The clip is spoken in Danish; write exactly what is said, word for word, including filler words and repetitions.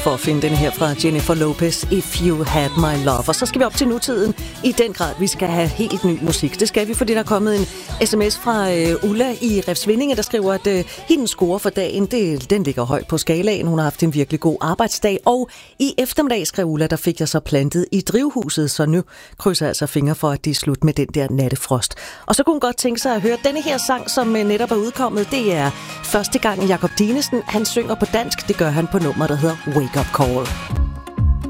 for at finde den her fra Jennifer Lopez, If You Had My Love. Og så skal vi op til nutiden i den grad. Vi skal have helt ny musik. Det skal vi, fordi der er kommet en sms fra uh, Ulla i Refsvindinge, der skriver, at uh, hendes score for dagen, det, den ligger højt på skalaen. Hun har haft en virkelig god arbejdsdag. Og i eftermiddag, skrev Ulla, der fik jeg så plantet i drivhuset, så nu krydser jeg altså fingre for, at det er slut med den der nattefrost. Og så kunne hun godt tænke sig at høre denne her sang, som netop er udkommet. Det er første gang Jakob Dinesen. Han synger på dansk. Det gør han på nummer, der hedder Wake Up Call.